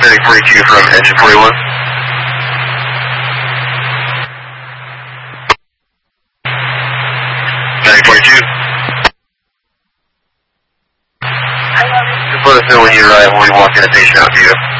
Medic 42 from engine 41. Medic 42. Just let us know when you're when we walk in a patient out to you.